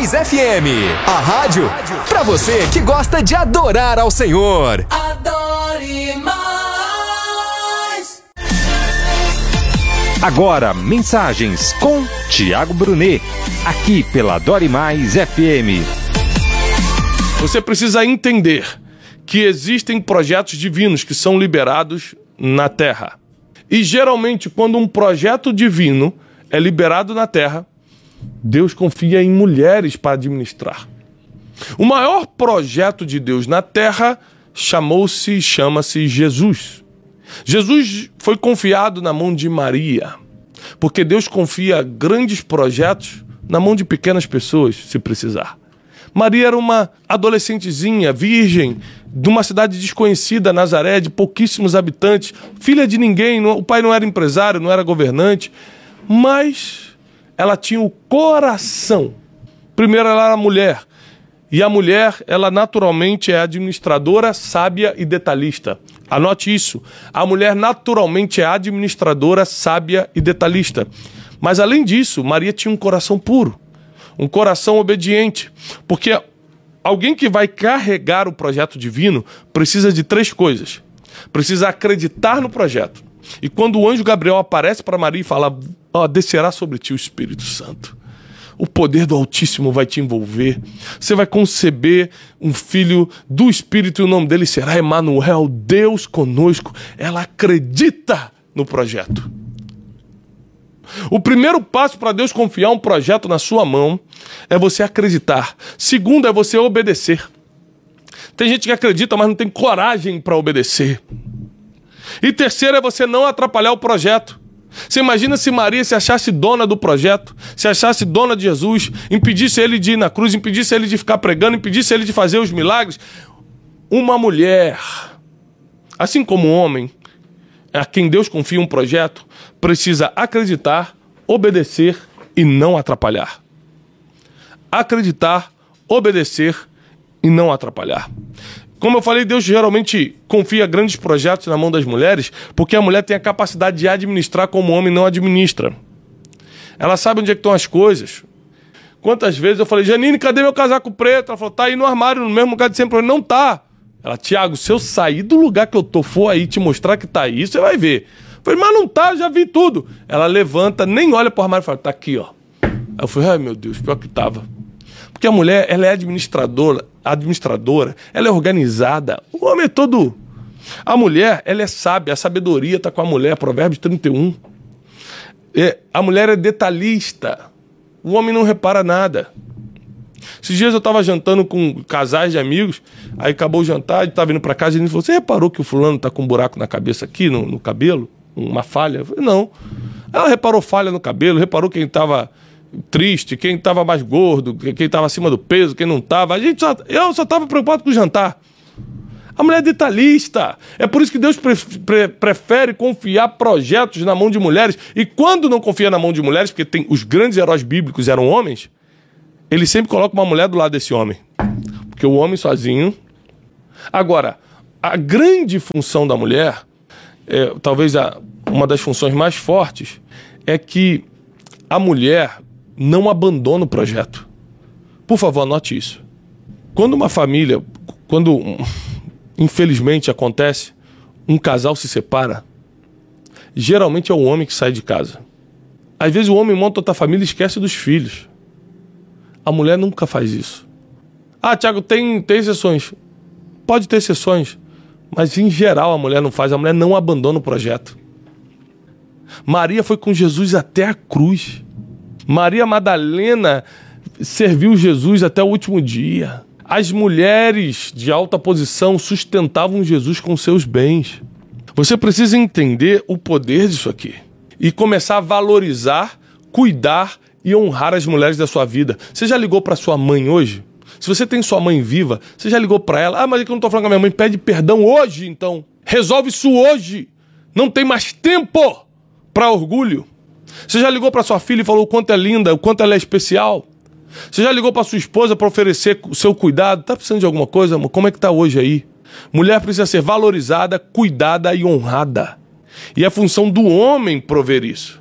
Mais FM, a rádio pra você que gosta de adorar ao Senhor. Adore mais. Agora, mensagens com Tiago Brunet, aqui pela Adore Mais FM. Você precisa entender que existem projetos divinos que são liberados na Terra. E geralmente, quando um projeto divino é liberado na Terra, Deus confia em mulheres para administrar. O maior projeto de Deus na Terra chama-se Jesus. Jesus foi confiado na mão de Maria, porque Deus confia grandes projetos na mão de pequenas pessoas, se precisar. Maria era uma adolescentezinha, virgem, de uma cidade desconhecida, Nazaré, de pouquíssimos habitantes, filha de ninguém, o pai não era empresário, não era governante, mas ela tinha o coração. Primeiro, ela era mulher, e a mulher, ela naturalmente é administradora, sábia e detalhista. Anote isso, a mulher naturalmente é administradora, sábia e detalhista. Mas além disso, Maria tinha um coração puro. Um coração obediente, porque alguém que vai carregar o projeto divino precisa de 3 coisas. Precisa acreditar no projeto. E quando o anjo Gabriel aparece para Maria e fala, descerá sobre ti o Espírito Santo. O poder do Altíssimo vai te envolver. Você vai conceber um filho do Espírito e o nome dele será Emanuel, Deus conosco. Ela acredita no projeto. O primeiro passo para Deus confiar um projeto na sua mão é você acreditar. Segundo é você obedecer. Tem gente que acredita, mas não tem coragem para obedecer. E terceiro é você não atrapalhar o projeto. Você imagina se Maria se achasse dona do projeto, se achasse dona de Jesus, impedisse ele de ir na cruz, impedisse ele de ficar pregando, impedisse ele de fazer os milagres. Uma mulher, assim como um homem, a quem Deus confia um projeto, precisa acreditar, obedecer e não atrapalhar. Acreditar, obedecer e não atrapalhar. Como eu falei, Deus geralmente confia grandes projetos na mão das mulheres, porque a mulher tem a capacidade de administrar como o homem não administra. Ela sabe onde é que estão as coisas. Quantas vezes eu falei, Janine, cadê meu casaco preto? Ela falou, tá aí no armário, no mesmo lugar de sempre. Eu falei, não tá. Ela, Tiago, se eu sair do lugar que eu tô, for aí te mostrar que tá aí, você vai ver. Eu falei, mas não tá, eu já vi tudo. Ela levanta, nem olha pro armário e fala, tá aqui, ó. Aí eu falei, ai meu Deus, pior que tava. Porque a mulher, ela é administradora, ela é organizada. O homem é todo... A mulher, ela é sábia, a sabedoria tá com a mulher, Provérbios 31. A mulher é detalhista. O homem não repara nada. Esses dias eu tava jantando com casais de amigos, aí acabou o jantar, ele tava indo pra casa e ele falou, você reparou que o fulano tá com um buraco na cabeça aqui, no cabelo? Uma falha? Eu falei, não. Ela reparou falha no cabelo, reparou quem tava triste, quem tava mais gordo, quem tava acima do peso, quem não tava. Eu só tava preocupado com o jantar. A mulher é detalhista. É por isso que Deus prefere confiar projetos na mão de mulheres. E quando não confia na mão de mulheres, porque tem os grandes heróis bíblicos eram homens, ele sempre coloca uma mulher do lado desse homem. Porque o homem sozinho... Agora, a grande função da mulher, talvez uma das funções mais fortes, é que a mulher não abandona o projeto. Por favor, anote isso. Quando uma família, infelizmente acontece, um casal se separa, geralmente é o homem que sai de casa. Às vezes o homem monta outra família e esquece dos filhos. A mulher nunca faz isso. Ah, Tiago, tem exceções. Pode ter exceções, mas em geral a mulher não faz. A mulher não abandona o projeto. Maria foi com Jesus até a cruz. Maria Madalena serviu Jesus até o último dia. As mulheres de alta posição sustentavam Jesus com seus bens. Você precisa entender o poder disso aqui e começar a valorizar, cuidar e honrar as mulheres da sua vida. Você já ligou para sua mãe hoje? Se você tem sua mãe viva, você já ligou para ela? Ah, mas é que eu não tô falando com a minha mãe. Pede perdão hoje, então. Resolve isso hoje. Não tem mais tempo para orgulho. Você já ligou para sua filha e falou o quanto é linda, o quanto ela é especial? Você já ligou para sua esposa para oferecer o seu cuidado? Tá precisando de alguma coisa, amor? Como é que tá hoje aí? Mulher precisa ser valorizada, cuidada e honrada. E é função do homem prover isso.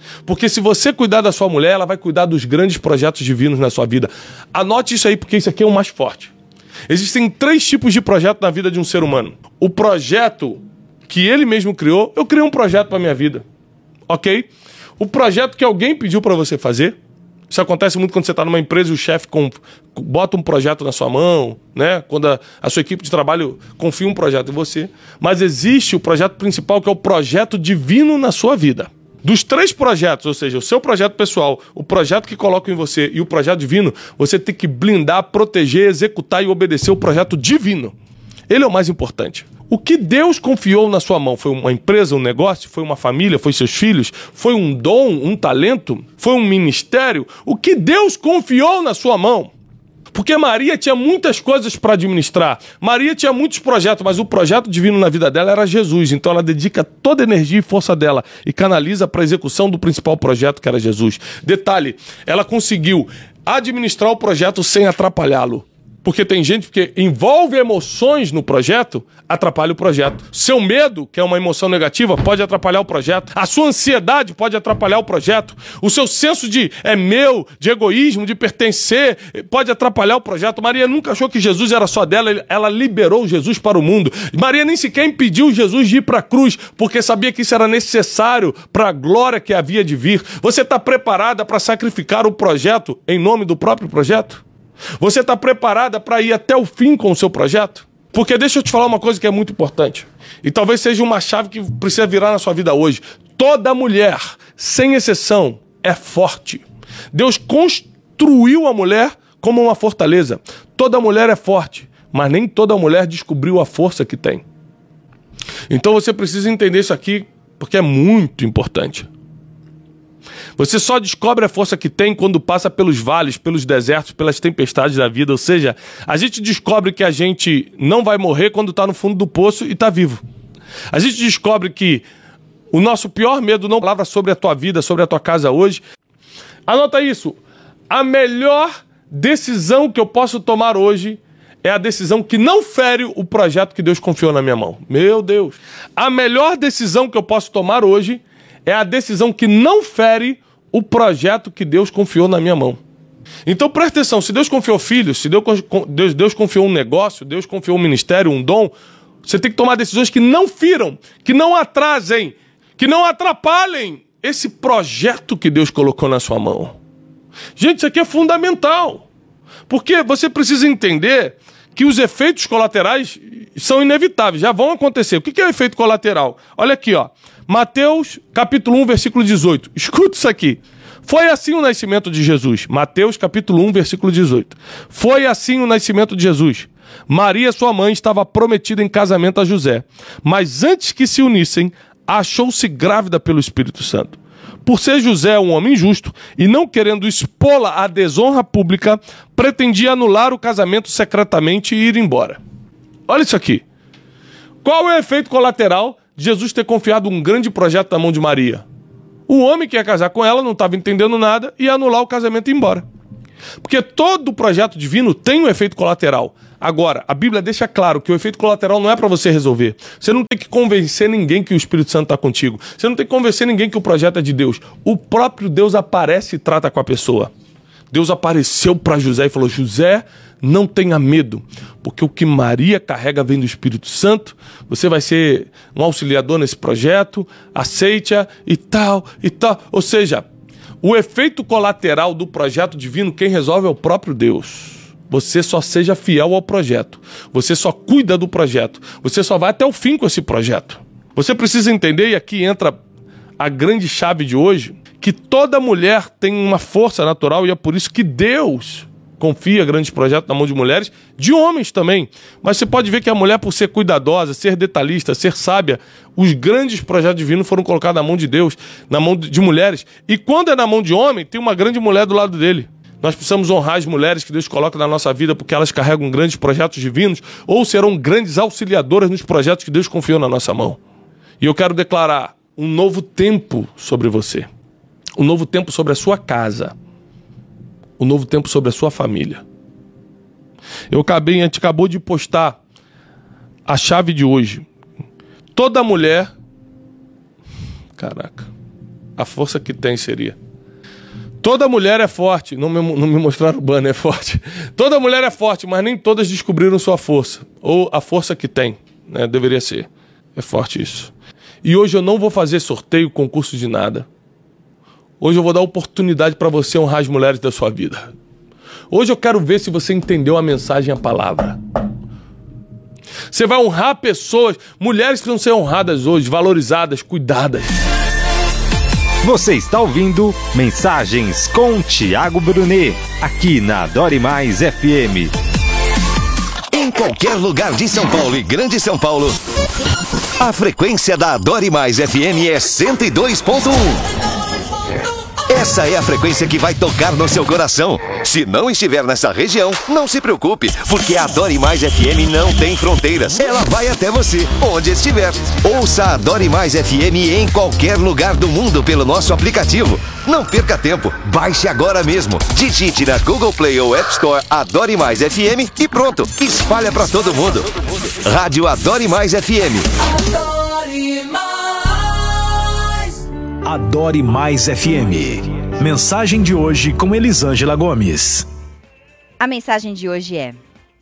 Porque se você cuidar da sua mulher, ela vai cuidar dos grandes projetos divinos na sua vida. Anote isso aí, porque isso aqui é o mais forte. Existem 3 tipos de projeto na vida de um ser humano. O projeto que ele mesmo criou, eu criei um projeto para minha vida, ok? O projeto que alguém pediu para você fazer. Isso acontece muito quando você está numa empresa e o chefe bota um projeto na sua mão, né? Quando a sua equipe de trabalho confia um projeto em você. Mas existe o projeto principal, que é o projeto divino na sua vida. Dos 3 projetos, ou seja, o seu projeto pessoal, o projeto que coloca em você e o projeto divino, você tem que blindar, proteger, executar e obedecer o projeto divino. Ele é o mais importante. O que Deus confiou na sua mão? Foi uma empresa, um negócio? Foi uma família? Foi seus filhos? Foi um dom, um talento? Foi um ministério? O que Deus confiou na sua mão? Porque Maria tinha muitas coisas para administrar. Maria tinha muitos projetos, mas o projeto divino na vida dela era Jesus. Então ela dedica toda a energia e força dela e canaliza para a execução do principal projeto, que era Jesus. Detalhe, ela conseguiu administrar o projeto sem atrapalhá-lo. Porque tem gente que envolve emoções no projeto, atrapalha o projeto. Seu medo, que é uma emoção negativa, pode atrapalhar o projeto. A sua ansiedade pode atrapalhar o projeto. O seu senso de de egoísmo, de pertencer, pode atrapalhar o projeto. Maria nunca achou que Jesus era só dela, ela liberou Jesus para o mundo. Maria nem sequer impediu Jesus de ir para a cruz, porque sabia que isso era necessário para a glória que havia de vir. Você está preparada para sacrificar o projeto em nome do próprio projeto? Você está preparada para ir até o fim com o seu projeto? Porque deixa eu te falar uma coisa que é muito importante. E talvez seja uma chave que precisa virar na sua vida hoje. Toda mulher, sem exceção, é forte. Deus construiu a mulher como uma fortaleza. Toda mulher é forte, mas nem toda mulher descobriu a força que tem. Então você precisa entender isso aqui, porque é muito importante. Você só descobre a força que tem quando passa pelos vales, pelos desertos, pelas tempestades da vida. Ou seja, a gente descobre que a gente não vai morrer quando está no fundo do poço e está vivo. A gente descobre que o nosso pior medo não palavra sobre a tua vida, sobre a tua casa hoje. Anota isso. A melhor decisão que eu posso tomar hoje é a decisão que não fere o projeto que Deus confiou na minha mão. Meu Deus. A melhor decisão que eu posso tomar hoje é a decisão que não fere o projeto que Deus confiou na minha mão. Então presta atenção, se Deus confiou filhos, se Deus confiou um negócio, Deus confiou um ministério, um dom, você tem que tomar decisões que não firam, que não atrasem, que não atrapalhem esse projeto que Deus colocou na sua mão. Gente, isso aqui é fundamental. Porque você precisa entender que os efeitos colaterais são inevitáveis, já vão acontecer. O que é o efeito colateral? Olha aqui, ó. Mateus, capítulo 1, versículo 18. Escuta isso aqui. Foi assim o nascimento de Jesus. Mateus, capítulo 1, versículo 18. Foi assim o nascimento de Jesus. Maria, sua mãe, estava prometida em casamento a José. Mas antes que se unissem, achou-se grávida pelo Espírito Santo. Por ser José um homem justo e não querendo expô-la à desonra pública, pretendia anular o casamento secretamente e ir embora. Olha isso aqui. Qual é o efeito colateral de Jesus ter confiado um grande projeto na mão de Maria? O homem que ia casar com ela não estava entendendo nada e ia anular o casamento e ir embora. Porque todo projeto divino tem um efeito colateral. Agora, a Bíblia deixa claro que o efeito colateral não é para você resolver. Você não tem que convencer ninguém que o Espírito Santo está contigo. Você não tem que convencer ninguém que o projeto é de Deus. O próprio Deus aparece e trata com a pessoa. Deus apareceu para José e falou: José, não tenha medo, porque o que Maria carrega vem do Espírito Santo. Você vai ser um auxiliador nesse projeto, aceite-a e tal, e tal. Ou seja, o efeito colateral do projeto divino, quem resolve é o próprio Deus. Você só seja fiel ao projeto. Você só cuida do projeto. Você só vai até o fim com esse projeto. Você precisa entender, e aqui entra a grande chave de hoje, que toda mulher tem uma força natural e é por isso que Deus confia grandes projetos na mão de mulheres, de homens também. Mas você pode ver que a mulher, por ser cuidadosa, ser detalhista, ser sábia, os grandes projetos divinos foram colocados na mão de Deus, na mão de mulheres. E quando é na mão de homem, tem uma grande mulher do lado dele. Nós precisamos honrar as mulheres que Deus coloca na nossa vida porque elas carregam grandes projetos divinos ou serão grandes auxiliadoras nos projetos que Deus confiou na nossa mão. E eu quero declarar um novo tempo sobre você. Um novo tempo sobre a sua casa. Um novo tempo sobre a sua família. A gente acabou de postar a chave de hoje. Toda mulher... Caraca. A força que tem seria. Toda mulher é forte. Não me mostraram o banner, é forte. Toda mulher é forte, mas nem todas descobriram sua força. Ou a força que tem, né? Deveria ser. É forte isso. E hoje eu não vou fazer sorteio, concurso de nada. Hoje eu vou dar oportunidade para você honrar as mulheres da sua vida. Hoje eu quero ver se você entendeu a mensagem, a palavra. Você vai honrar pessoas, mulheres que precisam ser honradas hoje, valorizadas, cuidadas. Você está ouvindo Mensagens com Tiago Brunet, aqui na Adore Mais FM. Em qualquer lugar de São Paulo e Grande São Paulo, a frequência da Adore Mais FM é 102.1. Essa é a frequência que vai tocar no seu coração. Se não estiver nessa região, não se preocupe, porque a Adore Mais FM não tem fronteiras. Ela vai até você, onde estiver. Ouça a Adore Mais FM em qualquer lugar do mundo pelo nosso aplicativo. Não perca tempo, baixe agora mesmo. Digite na Google Play ou App Store Adore Mais FM e pronto, espalha pra todo mundo. Rádio Adore Mais FM. Adore Mais. Adore Mais FM. Mensagem de hoje com Elisângela Gomes. A mensagem de hoje é: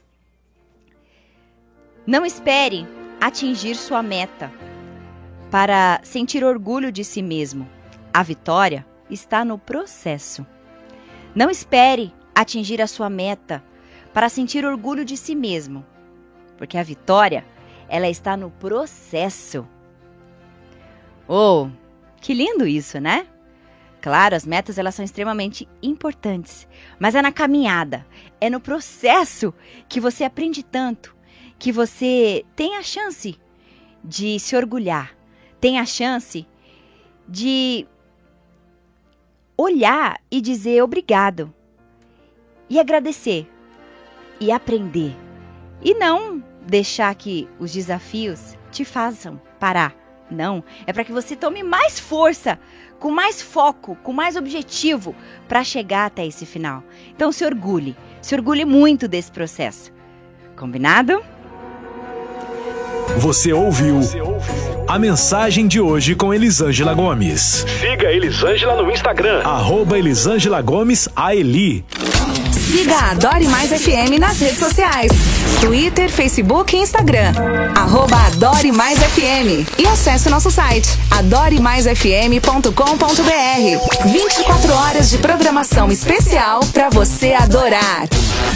não espere atingir sua meta para sentir orgulho de si mesmo. A vitória está no processo. Não espere atingir a sua meta para sentir orgulho de si mesmo, porque a vitória, ela está no processo. Oh, que lindo isso, né? Claro, as metas elas são extremamente importantes, mas é na caminhada, é no processo que você aprende tanto, que você tem a chance de se orgulhar, tem a chance de olhar e dizer obrigado, e agradecer, e aprender, e não deixar que os desafios te façam parar. Não, é para que você tome mais força, com mais foco, com mais objetivo para chegar até esse final. Então se orgulhe muito desse processo. Combinado? Você ouviu a mensagem de hoje com Elisângela Gomes. Siga Elisângela no Instagram. @Elisângela Gomes AELI. Siga a Adore Mais FM nas redes sociais: Twitter, Facebook e Instagram. @Adore Mais FM. E acesse o nosso site adoremaisfm.com.br. 24 horas de programação especial para você adorar.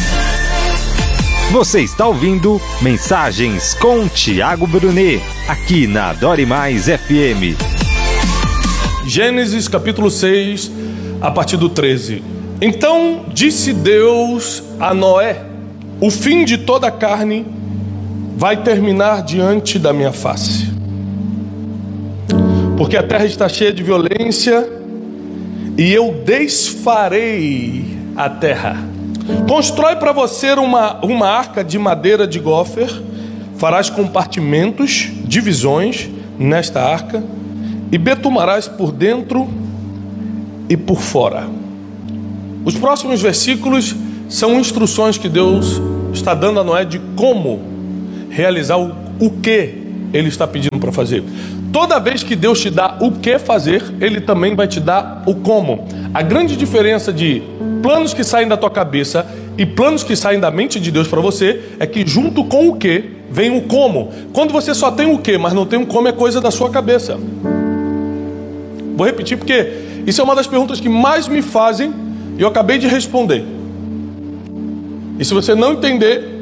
Você está ouvindo Mensagens com Tiago Brunet, aqui na Adore Mais FM. Gênesis capítulo 6, a partir do 13. Então disse Deus a Noé: o fim de toda a carne vai terminar diante da minha face, porque a terra está cheia de violência e eu desfarei a terra. Constrói para você uma arca de madeira de gofer, farás compartimentos, divisões nesta arca, e betumarás por dentro e por fora. Os próximos versículos são instruções que Deus está dando a Noé de como realizar o que Ele está pedindo para fazer. Toda vez que Deus te dá o que fazer, Ele também vai te dar o como. A grande diferença de planos que saem da tua cabeça e planos que saem da mente de Deus para você é que junto com o que vem o como. Quando você só tem o que, mas não tem o como, é coisa da sua cabeça. Vou repetir porque isso é uma das perguntas que mais me fazem e eu acabei de responder. E se você não entender,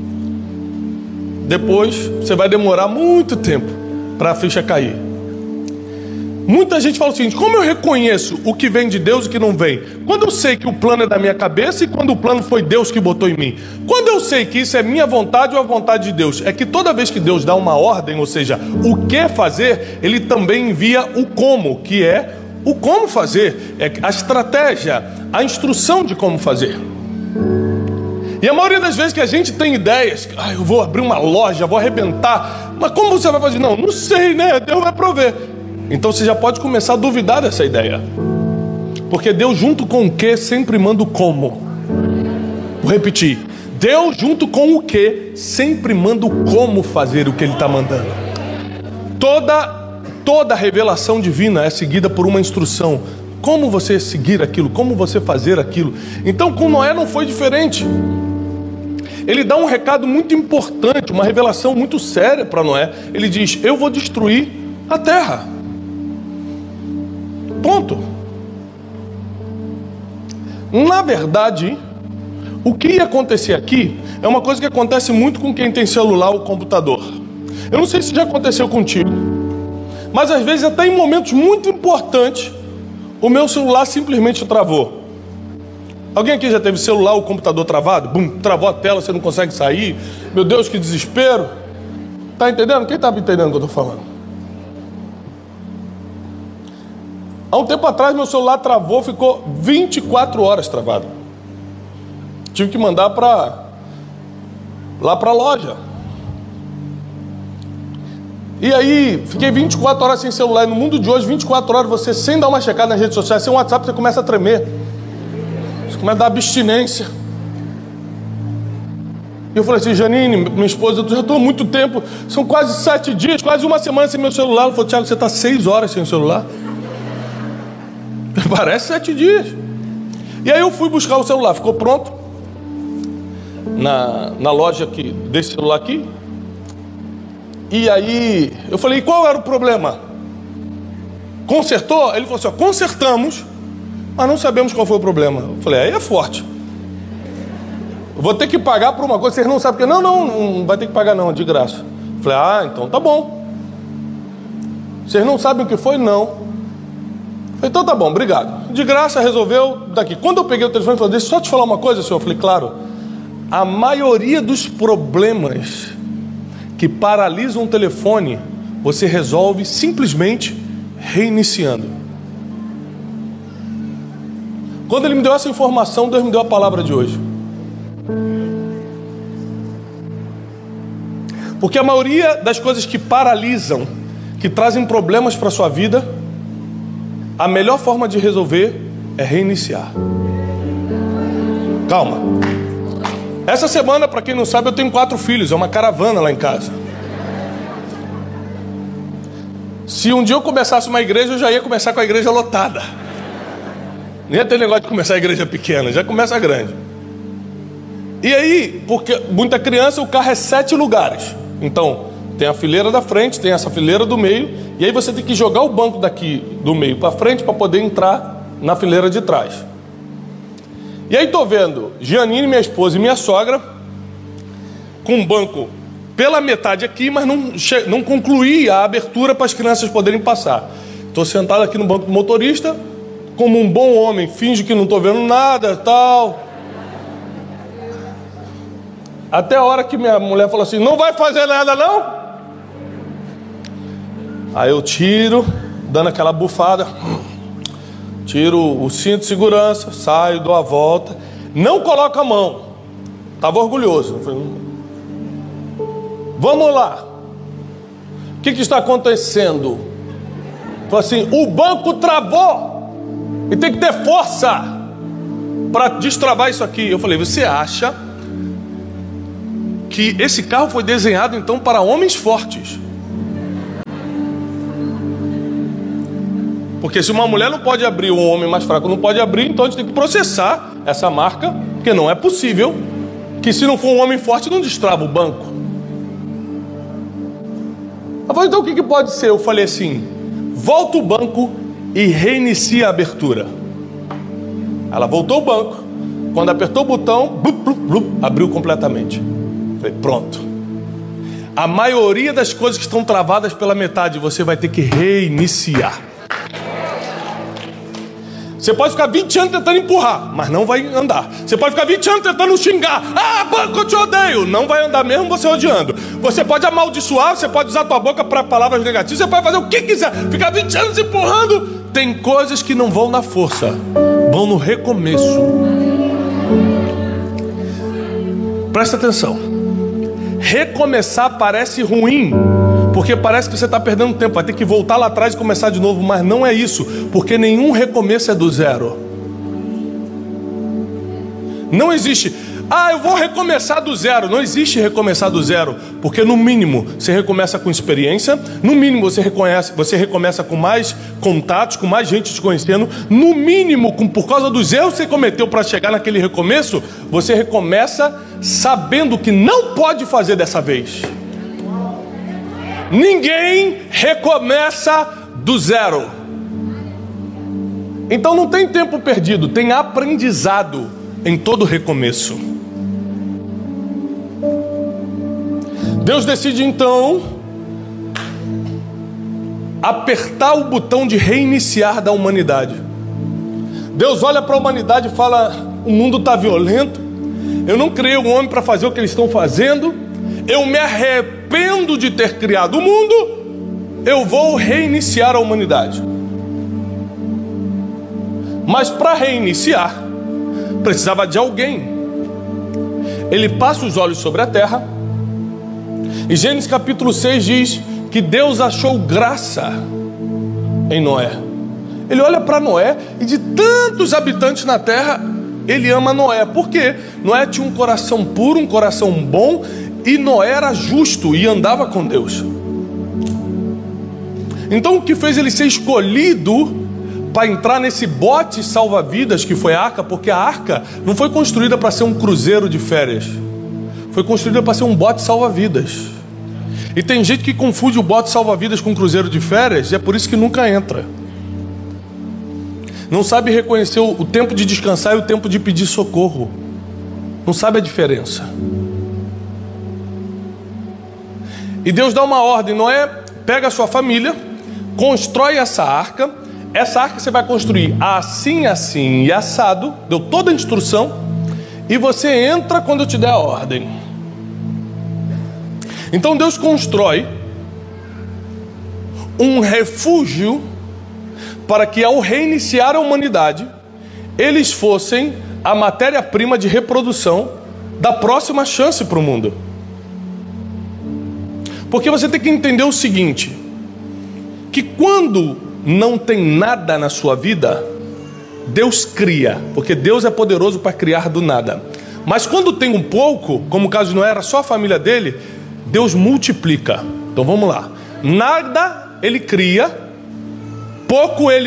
depois você vai demorar muito tempo para a ficha cair. Muita gente fala o seguinte: como eu reconheço o que vem de Deus e o que não vem? Quando eu sei que o plano é da minha cabeça e quando o plano foi Deus que botou em mim? Quando eu sei que isso é minha vontade ou a vontade de Deus? É que toda vez que Deus dá uma ordem, ou seja, o que fazer, Ele também envia o como, que é o como fazer, é a estratégia, a instrução de como fazer. E a maioria das vezes que a gente tem ideias, eu vou abrir uma loja, vou arrebentar, mas como você vai fazer? Não sei, né? Deus vai prover. Então você já pode começar a duvidar dessa ideia, porque Deus junto com o que sempre manda o como. Vou repetir: Deus junto com o que sempre manda o como fazer o que Ele está mandando. Toda revelação divina é seguida por uma instrução. Como você seguir aquilo, como você fazer aquilo. Então com Noé não foi diferente. Ele dá um recado muito importante, uma revelação muito séria para Noé. Ele diz: eu vou destruir a terra. Ponto. Na verdade, o que ia acontecer aqui é uma coisa que acontece muito com quem tem celular ou computador. Eu não sei se já aconteceu contigo, mas às vezes até em momentos muito importantes o meu celular simplesmente travou. Alguém aqui já teve celular ou computador travado? Bum, travou a tela, você não consegue sair. Meu Deus, que desespero. Tá entendendo? Quem tá entendendo o que eu tô falando? Há um tempo atrás meu celular travou, ficou 24 horas travado. Tive que mandar lá pra loja. E aí, fiquei 24 horas sem celular. E no mundo de hoje, 24 horas, você sem dar uma checada nas redes sociais, sem um WhatsApp, você começa a tremer. Você começa a dar abstinência. E eu falei assim: Janine, minha esposa, eu já estou há muito tempo, são quase 7 dias, quase uma semana sem meu celular. Ela falou: Thiago, você está 6 horas sem o celular? Parece 7 dias. E aí eu fui buscar o celular, ficou pronto na loja aqui, desse celular aqui. E aí eu falei: qual era o problema? Consertou? Ele falou assim: ó, consertamos, mas não sabemos qual foi o problema. Eu falei: aí é forte. Eu vou ter que pagar por uma coisa que vocês não sabem. Porque não vai ter que pagar não, é de graça. Eu falei: ah, então tá bom. Vocês não sabem o que foi? Não. Eu falei: então tá bom, obrigado. De graça, resolveu daqui. Quando eu peguei o telefone, eu falei: deixa eu só te falar uma coisa, senhor. Eu falei: claro. A maioria dos problemas que paralisam o telefone, você resolve simplesmente reiniciando. Quando ele me deu essa informação, Deus me deu a palavra de hoje. Porque a maioria das coisas que paralisam, que trazem problemas para a sua vida, a melhor forma de resolver é reiniciar. Calma. Essa semana, para quem não sabe, eu tenho 4 filhos, é uma caravana lá em casa. Se um dia eu começasse uma igreja, eu já ia começar com a igreja lotada. Nem ia ter negócio de começar a igreja pequena, já começa grande. E aí, porque muita criança, o carro é 7 lugares. Então, tem a fileira da frente, tem essa fileira do meio, e aí você tem que jogar o banco daqui do meio para frente para poder entrar na fileira de trás. E aí tô vendo Gianine, minha esposa, e minha sogra com um banco pela metade aqui, mas não concluí a abertura para as crianças poderem passar. Estou sentado aqui no banco do motorista, como um bom homem, finge que não estou vendo nada, tal. Até a hora que minha mulher falou assim: não vai fazer nada não? Aí eu tiro, dando aquela bufada, tiro o cinto de segurança, saio, dou a volta, não coloco a mão. Estava orgulhoso. Vamos lá. O que está acontecendo? Falei assim: o banco travou e tem que ter força para destravar isso aqui. Eu falei: você acha que esse carro foi desenhado então para homens fortes? Porque se uma mulher não pode abrir, um homem mais fraco não pode abrir, então a gente tem que processar essa marca, porque não é possível que, se não for um homem forte, não destrava o banco. Ela falou: então o que pode ser? Eu falei assim: volta o banco e reinicia a abertura. Ela voltou o banco, quando apertou o botão, blup, blup, blup, abriu completamente. Eu falei: pronto. A maioria das coisas que estão travadas pela metade, você vai ter que reiniciar. Você pode ficar 20 anos tentando empurrar, mas não vai andar. Você pode ficar 20 anos tentando xingar: ah, banco, eu te odeio. Não vai andar mesmo você odiando. Você pode amaldiçoar, você pode usar tua boca para palavras negativas, você pode fazer o que quiser. Ficar 20 anos empurrando. Tem coisas que não vão na força, vão no recomeço. Presta atenção. Recomeçar parece ruim, porque parece que você está perdendo tempo, vai ter que voltar lá atrás e começar de novo, mas não é isso, porque nenhum recomeço é do zero. Não existe. Eu vou recomeçar do zero. Não existe recomeçar do zero, porque no mínimo você recomeça com experiência, no mínimo você recomeça com mais contatos, com mais gente te conhecendo, no mínimo, por causa dos erros que você cometeu para chegar naquele recomeço, você recomeça sabendo que não pode fazer dessa vez. Ninguém recomeça do zero. Então não tem tempo perdido, tem aprendizado em todo recomeço. Deus decide então apertar o botão de reiniciar da humanidade. Deus olha para a humanidade e fala: o mundo está violento, eu não criei o homem para fazer o que eles estão fazendo, eu me arrependo de ter criado o mundo, eu vou reiniciar a humanidade. Mas para reiniciar, precisava de alguém. Ele passa os olhos sobre a terra, e Gênesis capítulo 6 diz que Deus achou graça em Noé. Ele olha para Noé e de tantos habitantes na terra, ele ama Noé. Por quê? Noé tinha um coração puro, um coração bom, e Noé era justo e andava com Deus. Então o que fez ele ser escolhido para entrar nesse bote salva-vidas que foi a arca? Porque a arca não foi construída para ser um cruzeiro de férias, foi construída para ser um bote salva-vidas. E tem gente que confunde o bote salva-vidas com um cruzeiro de férias, e é por isso que nunca entra. Não sabe reconhecer o tempo de descansar e o tempo de pedir socorro. Não sabe a diferença. E Deus dá uma ordem: Noé, pega a sua família, constrói essa arca. Essa arca você vai construir assim, assim e assado. Deu toda a instrução. E você entra quando eu te der a ordem. Então Deus constrói um refúgio para que, ao reiniciar a humanidade, eles fossem a matéria-prima de reprodução da próxima chance para o mundo. Porque você tem que entender o seguinte, que quando não tem nada na sua vida, Deus cria, porque Deus é poderoso para criar do nada. Mas quando tem um pouco, como o caso de Noé, era só a família dele, Deus multiplica. Então vamos lá. Nada ele cria, pouco ele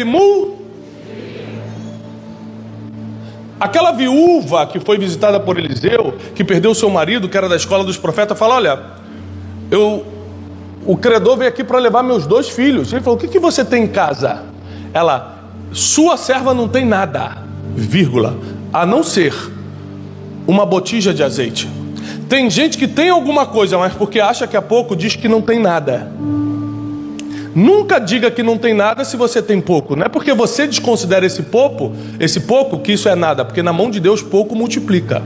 Aquela viúva que foi visitada por Eliseu, que perdeu seu marido, que era da escola dos profetas, fala: olha, o credor veio aqui para levar meus 2 filhos. Ele falou: o que você tem em casa? Ela: sua serva não tem nada, vírgula, a não ser uma botija de azeite. Tem gente que tem alguma coisa, mas porque acha que é pouco, diz que não tem nada. Nunca diga que não tem nada se você tem pouco. Não é porque você desconsidera esse pouco que isso é nada, porque na mão de Deus pouco multiplica.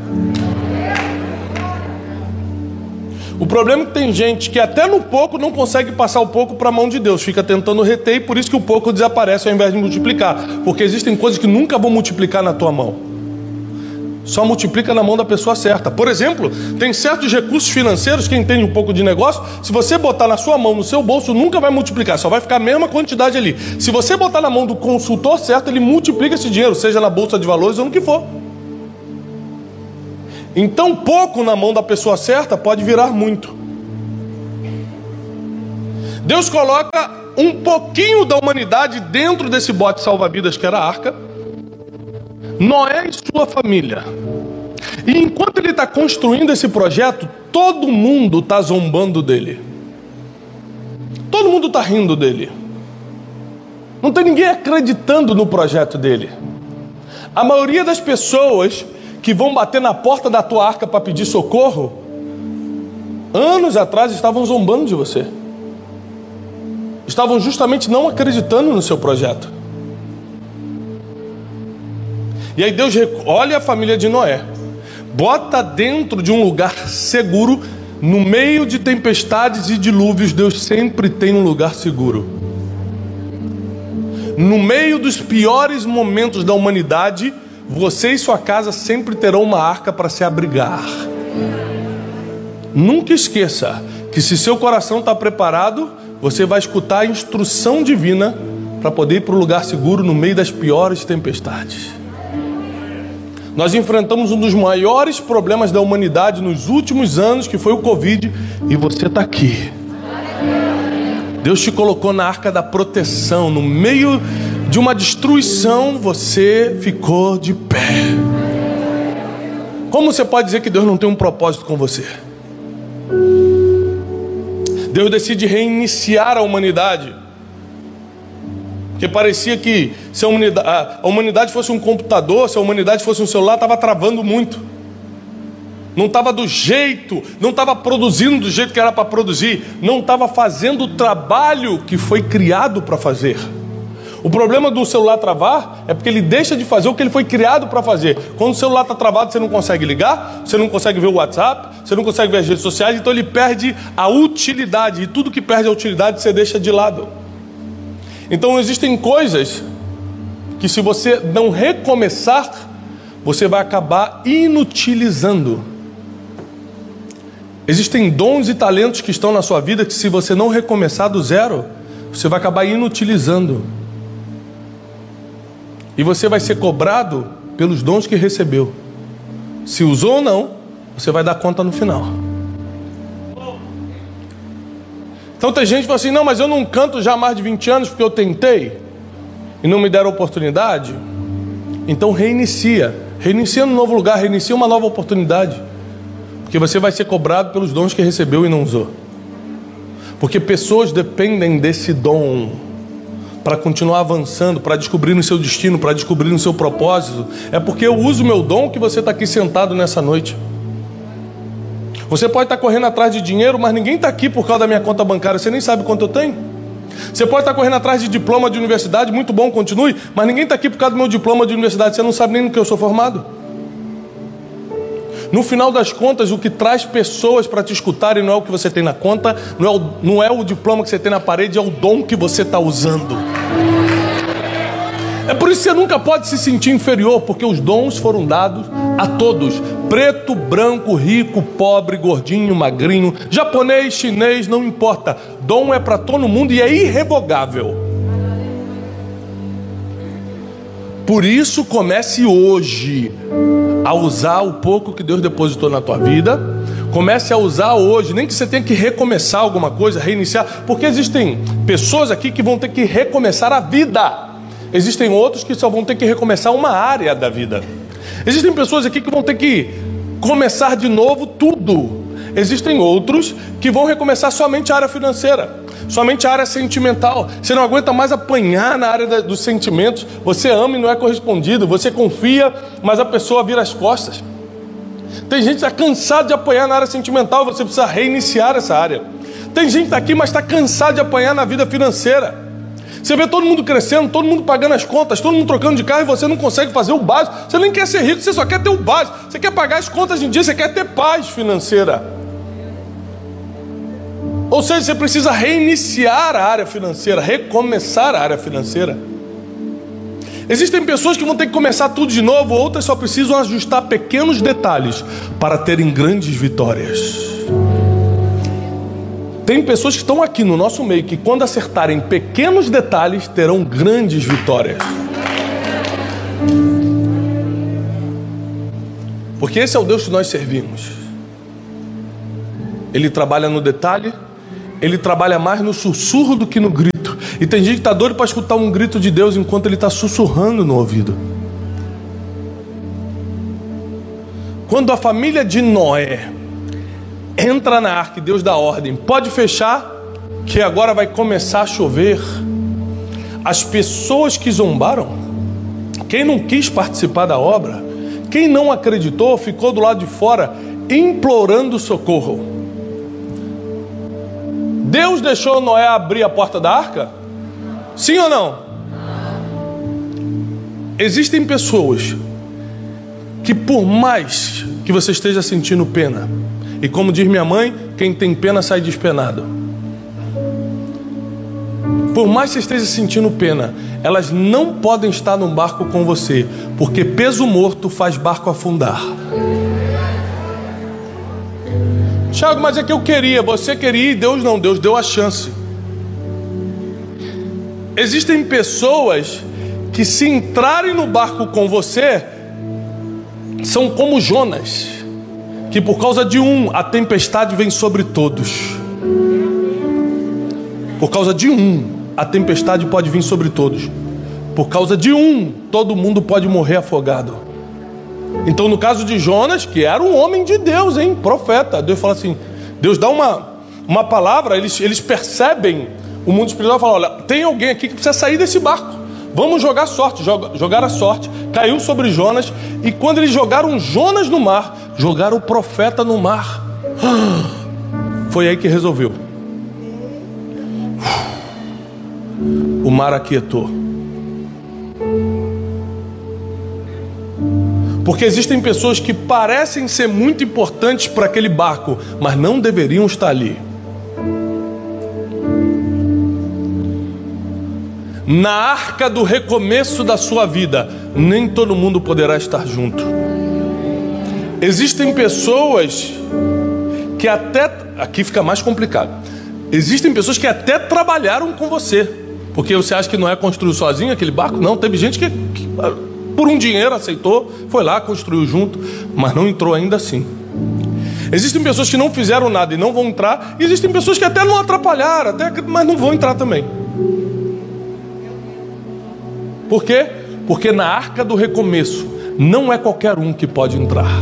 O problema é que tem gente que até no pouco não consegue passar o pouco para a mão de Deus, fica tentando reter, e por isso que o pouco desaparece ao invés de multiplicar. Porque existem coisas que nunca vão multiplicar na tua mão, só multiplica na mão da pessoa certa. Por exemplo, tem certos recursos financeiros, quem entende um pouco de negócio, se você botar na sua mão, no seu bolso, nunca vai multiplicar, só vai ficar a mesma quantidade ali. Se você botar na mão do consultor certo, ele multiplica esse dinheiro, seja na bolsa de valores ou no que for. Então pouco na mão da pessoa certa pode virar muito. Deus coloca um pouquinho da humanidade dentro desse bote salva-vidas que era a arca, Noé e sua família. E enquanto ele está construindo esse projeto, todo mundo está zombando dele. Todo mundo está rindo dele. Não tem ninguém acreditando no projeto dele. A maioria das pessoas que vão bater na porta da tua arca para pedir socorro, anos atrás estavam zombando de você. Estavam justamente não acreditando no seu projeto. E aí Deus olha a família de Noé, bota dentro de um lugar seguro. No meio de tempestades e dilúvios, Deus sempre tem um lugar seguro. No meio dos piores momentos da humanidade, você e sua casa sempre terão uma arca para se abrigar. Nunca esqueça que se seu coração está preparado, você vai escutar a instrução divina para poder ir para o lugar seguro no meio das piores tempestades. Nós enfrentamos um dos maiores problemas da humanidade nos últimos anos, que foi o Covid, e você está aqui. Deus te colocou na arca da proteção, no meio de uma destruição, você ficou de pé. Como você pode dizer que Deus não tem um propósito com você? Deus decide reiniciar a humanidade. Porque parecia que se a humanidade fosse um computador, se a humanidade fosse um celular, estava travando muito. Não estava do jeito, não estava produzindo do jeito que era para produzir, não estava fazendo o trabalho que foi criado para fazer. O problema do celular travar é porque ele deixa de fazer o que ele foi criado para fazer. Quando o celular está travado, você não consegue ligar, você não consegue ver o WhatsApp, você não consegue ver as redes sociais, então ele perde a utilidade. E tudo que perde a utilidade, você deixa de lado. Então existem coisas que, se você não recomeçar, você vai acabar inutilizando. Existem dons e talentos que estão na sua vida que, se você não recomeçar do zero, você vai acabar inutilizando. E você vai ser cobrado pelos dons que recebeu. Se usou ou não, você vai dar conta no final. Então tem gente que fala assim: não, mas eu não canto já há mais de 20 anos porque eu tentei e não me deram oportunidade. Então reinicia num novo lugar, reinicia uma nova oportunidade, porque você vai ser cobrado pelos dons que recebeu e não usou. Porque pessoas dependem desse dom para continuar avançando, para descobrir o seu destino, para descobrir o seu propósito. É porque eu uso o meu dom que você está aqui sentado nessa noite. Você pode estar correndo atrás de dinheiro, mas ninguém está aqui por causa da minha conta bancária, você nem sabe quanto eu tenho. Você pode estar correndo atrás de diploma de universidade, muito bom, continue, mas ninguém está aqui por causa do meu diploma de universidade, você não sabe nem no que eu sou formado. No final das contas, o que traz pessoas para te escutarem não é o que você tem na conta, não é o diploma que você tem na parede, é o dom que você está usando. É por isso que você nunca pode se sentir inferior, porque os dons foram dados a todos. Preto, branco, rico, pobre, gordinho, magrinho, japonês, chinês, não importa. Dom é para todo mundo e é irrevogável. Por isso, comece hoje a usar o pouco que Deus depositou na tua vida. Comece a usar hoje, nem que você tenha que recomeçar alguma coisa, reiniciar, porque existem pessoas aqui que vão ter que recomeçar a vida. Existem outros que só vão ter que recomeçar uma área da vida. Existem pessoas aqui que vão ter que começar de novo tudo. Existem outros que vão recomeçar somente a área financeira, somente a área sentimental. Você não aguenta mais apanhar na área dos sentimentos. Você ama e não é correspondido. Você confia, mas a pessoa vira as costas. Tem gente que está cansado de apanhar na área sentimental. Você precisa reiniciar essa área. Tem gente que está aqui, mas está cansado de apanhar na vida financeira. Você vê todo mundo crescendo, todo mundo pagando as contas, todo mundo trocando de carro e você não consegue fazer o básico. Você nem quer ser rico, você só quer ter o básico. Você quer pagar as contas em dia, você quer ter paz financeira. Ou seja, você precisa reiniciar a área financeira, recomeçar a área financeira. Existem pessoas que vão ter que começar tudo de novo, outras só precisam ajustar pequenos detalhes para terem grandes vitórias. Tem pessoas que estão aqui no nosso meio que, quando acertarem pequenos detalhes, terão grandes vitórias. Porque esse é o Deus que nós servimos. Ele trabalha no detalhe, ele trabalha mais no sussurro do que no grito. E tem gente que está doido para escutar um grito de Deus enquanto ele está sussurrando no ouvido. Quando a família de Noé entra na arca e Deus dá ordem, pode fechar, que agora vai começar a chover. As pessoas que zombaram, quem não quis participar da obra, quem não acreditou, ficou do lado de fora implorando socorro. Deus deixou Noé abrir a porta da arca? Sim ou não? Existem pessoas que, por mais que você esteja sentindo pena, e como diz minha mãe, quem tem pena sai despenado. Por mais que você esteja sentindo pena, elas não podem estar num barco com você, porque peso morto faz barco afundar. Tiago, mas é que eu queria, você queria e Deus não, Deus deu a chance. Existem pessoas que, se entrarem no barco com você, são como Jonas, que por causa de um, a tempestade vem sobre todos. Por causa de um, a tempestade pode vir sobre todos. Por causa de um, todo mundo pode morrer afogado. Então, no caso de Jonas, que era um homem de Deus, profeta, Deus fala assim, Deus dá uma palavra, eles percebem o mundo espiritual e falam, olha, tem alguém aqui que precisa sair desse barco. Vamos jogar sorte. Jogaram a sorte, caiu sobre Jonas, e quando eles jogaram Jonas no mar, jogaram o profeta no mar. Foi aí que resolveu. O mar aquietou. Porque existem pessoas que parecem ser muito importantes para aquele barco, mas não deveriam estar ali. Na arca do recomeço da sua vida, nem todo mundo poderá estar junto. Existem pessoas que até... Aqui fica mais complicado. Existem pessoas que até trabalharam com você. Porque você acha que Noé construiu sozinho aquele barco? Não, teve gente que por um dinheiro aceitou, foi lá, construiu junto, mas não entrou ainda assim. Existem pessoas que não fizeram nada e não vão entrar. E existem pessoas que até não atrapalharam, mas não vão entrar também. Por quê? Porque na arca do recomeço não é qualquer um que pode entrar.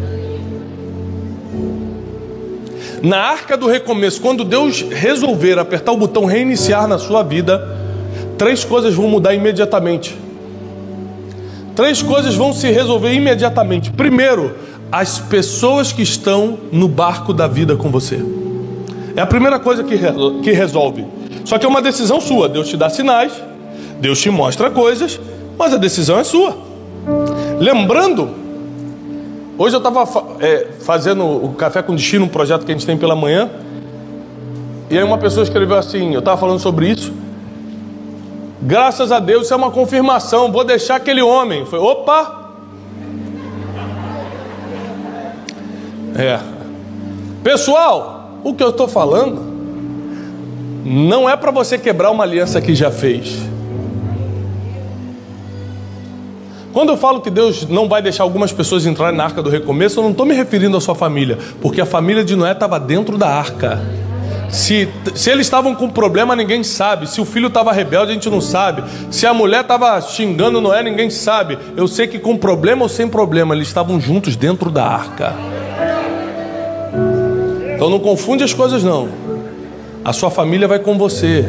Na arca do recomeço, quando Deus resolver apertar o botão reiniciar na sua vida, 3 coisas vão mudar imediatamente. 3 coisas vão se resolver imediatamente. Primeiro, as pessoas que estão no barco da vida com você. É a primeira coisa que resolve. Só que é uma decisão sua. Deus te dá sinais, Deus te mostra coisas, mas a decisão é sua. Lembrando, hoje eu estava fazendo o Café com Destino, um projeto que a gente tem pela manhã, e aí uma pessoa escreveu assim, eu estava falando sobre isso, graças a Deus, isso é uma confirmação, vou deixar aquele homem. Foi, opa! Pessoal, o que eu estou falando não é para você quebrar uma aliança que já fez. Quando eu falo que Deus não vai deixar algumas pessoas entrarem na arca do recomeço, eu não estou me referindo à sua família, porque a família de Noé estava dentro da arca. Se eles estavam com problema, ninguém sabe. Se o filho estava rebelde, a gente não sabe. Se a mulher estava xingando Noé, ninguém sabe. Eu sei que com problema ou sem problema, eles estavam juntos dentro da arca. Então não confunde as coisas não. A sua família vai com você.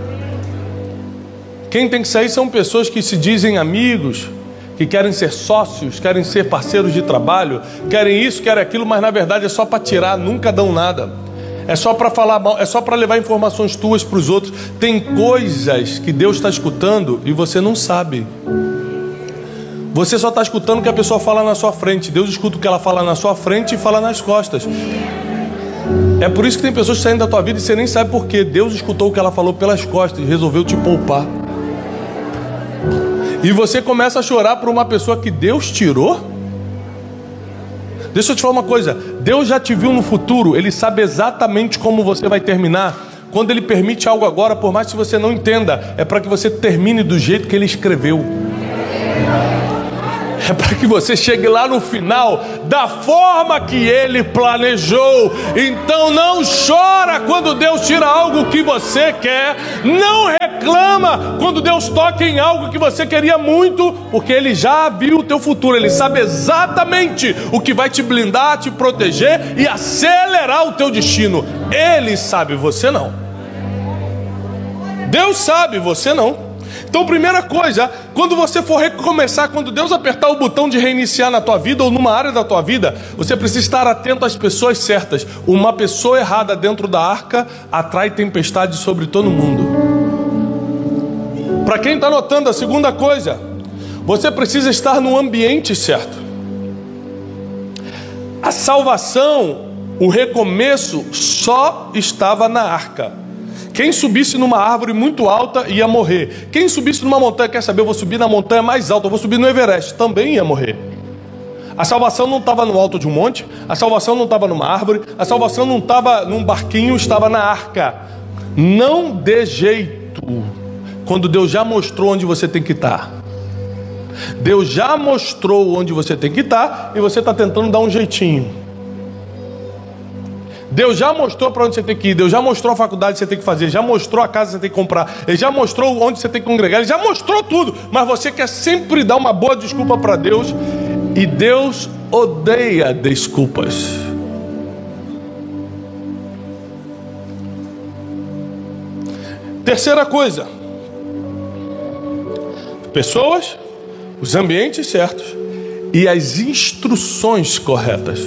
Quem tem que sair são pessoas que se dizem amigos, que querem ser sócios, querem ser parceiros de trabalho, querem isso, querem aquilo, mas na verdade é só para tirar, nunca dão nada. É só para falar mal, é só para levar informações tuas para os outros. Tem coisas que Deus está escutando e você não sabe. Você só está escutando o que a pessoa fala na sua frente. Deus escuta o que ela fala na sua frente e fala nas costas. É por isso que tem pessoas saindo da tua vida e você nem sabe por quê. Deus escutou o que ela falou pelas costas e resolveu te poupar. E você começa a chorar por uma pessoa que Deus tirou. Deixa eu te falar uma coisa. Deus já te viu no futuro. Ele sabe exatamente como você vai terminar. Quando Ele permite algo agora, por mais que você não entenda, é para que você termine do jeito que Ele escreveu. É para que você chegue lá no final da forma que Ele planejou. Então não chora quando Deus tira algo que você quer. Não reclama quando Deus toca em algo que você queria muito, porque Ele já viu o teu futuro. Ele sabe exatamente o que vai te blindar, te proteger e acelerar o teu destino. Ele sabe, você não. Deus sabe, você não. Então, primeira coisa, quando você for recomeçar, quando Deus apertar o botão de reiniciar na tua vida ou numa área da tua vida, você precisa estar atento às pessoas certas. Uma pessoa errada dentro da arca atrai tempestade sobre todo mundo. Para quem está notando, a segunda coisa, você precisa estar no ambiente certo. A salvação, o recomeço, só estava na arca. Quem subisse numa árvore muito alta ia morrer. Quem subisse numa montanha, quer saber, eu vou subir na montanha mais alta, eu vou subir no Everest, também ia morrer. A salvação não estava no alto de um monte, a salvação não estava numa árvore, a salvação não estava num barquinho, estava na arca. Não dê jeito, quando Deus já mostrou onde você tem que estar. Deus já mostrou onde você tem que estar e você está tentando dar um jeitinho. Deus já mostrou para onde você tem que ir, Deus já mostrou a faculdade que você tem que fazer, já mostrou a casa que você tem que comprar, Ele já mostrou onde você tem que congregar, Ele já mostrou tudo, mas você quer sempre dar uma boa desculpa para Deus, e Deus odeia desculpas. Terceira coisa, pessoas, os ambientes certos e as instruções corretas.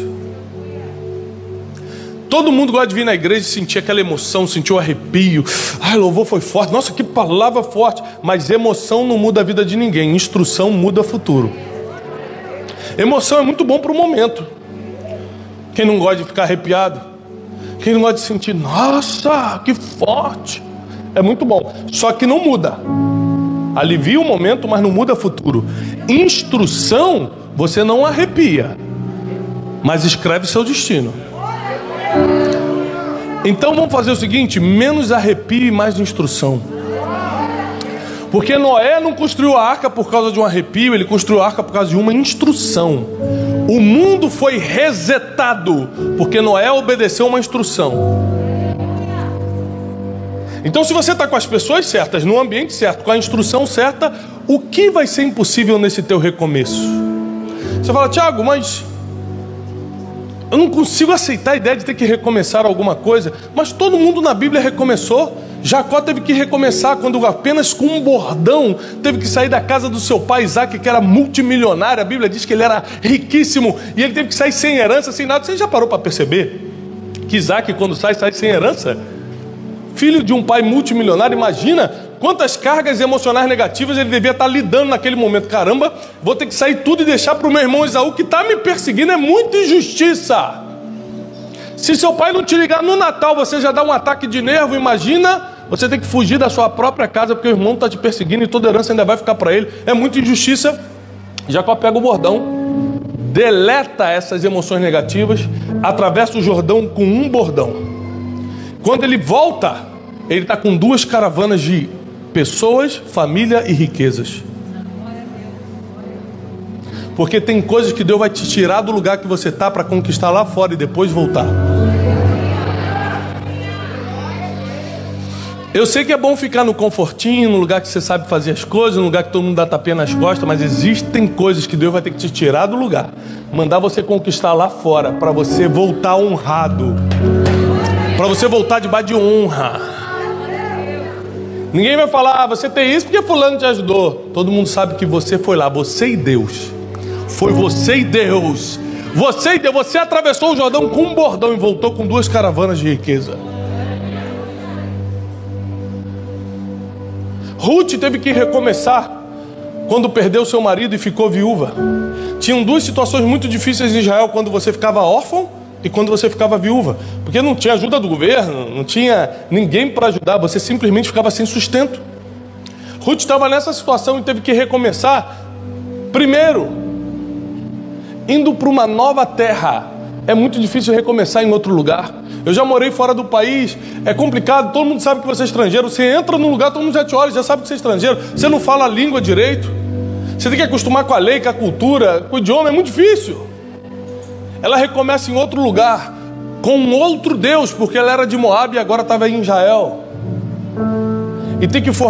Todo mundo gosta de vir na igreja e sentir aquela emoção, sentir o arrepio. Ai, louvor foi forte, nossa, que palavra forte. Mas emoção não muda a vida de ninguém, instrução muda o futuro. Emoção é muito bom para o momento. Quem não gosta de ficar arrepiado? Quem não gosta de sentir, nossa, que forte? É muito bom, só que não muda. Alivia o momento, mas não muda o futuro. Instrução, você não arrepia, mas escreve seu destino. Então vamos fazer o seguinte: menos arrepio e mais instrução. Porque Noé não construiu a arca por causa de um arrepio, ele construiu a arca por causa de uma instrução. O mundo foi resetado porque Noé obedeceu uma instrução. Então, se você está com as pessoas certas, no ambiente certo, com a instrução certa, o que vai ser impossível nesse teu recomeço? Você fala, Tiago, mas eu não consigo aceitar a ideia de ter que recomeçar alguma coisa. Mas todo mundo na Bíblia recomeçou. Jacó teve que recomeçar quando apenas com um bordão teve que sair da casa do seu pai Isaac, que era multimilionário. A Bíblia diz que ele era riquíssimo e ele teve que sair sem herança, sem nada. Você já parou para perceber que Isaac, quando sai sem herança? Filho de um pai multimilionário, imagina quantas cargas emocionais negativas ele devia estar lidando naquele momento. Caramba, vou ter que sair tudo e deixar para o meu irmão Esaú que está me perseguindo, é muita injustiça. Se seu pai não te ligar no Natal, você já dá um ataque de nervo. Imagina você ter que fugir da sua própria casa porque o irmão está te perseguindo e toda herança ainda vai ficar para ele. É muita injustiça. Jacó pega o bordão, deleta essas emoções negativas, atravessa o Jordão com um bordão. Quando ele volta, ele está com 2 caravanas de pessoas, família e riquezas. Porque tem coisas que Deus vai te tirar do lugar que você está para conquistar lá fora e depois voltar. Eu sei que é bom ficar no confortinho, no lugar que você sabe fazer as coisas, no lugar que todo mundo dá tapinha nas costas, mas existem coisas que Deus vai ter que te tirar do lugar, mandar você conquistar lá fora, para você voltar honrado, para você voltar debaixo de honra. Ninguém vai falar, você tem isso porque fulano te ajudou. Todo mundo sabe que você foi lá, você e Deus. Foi você e Deus. Você e Deus. Você atravessou o Jordão com um bordão e voltou com 2 caravanas de riqueza. Ruth teve que recomeçar quando perdeu seu marido e ficou viúva. Tinham 2 situações muito difíceis em Israel: quando você ficava órfão e quando você ficava viúva. Porque não tinha ajuda do governo, não tinha ninguém para ajudar, você simplesmente ficava sem sustento. Ruth estava nessa situação e teve que recomeçar. Primeiro, indo para uma nova terra. É muito difícil recomeçar em outro lugar. Eu já morei fora do país, é complicado, todo mundo sabe que você é estrangeiro. Você entra num lugar, todo mundo já te olha, já sabe que você é estrangeiro. Você não fala a língua direito, você tem que acostumar com a lei, com a cultura, com o idioma, é muito difícil. Ela recomeça em outro lugar, com um outro Deus, porque ela era de Moab e agora estava em Israel. E tem que formar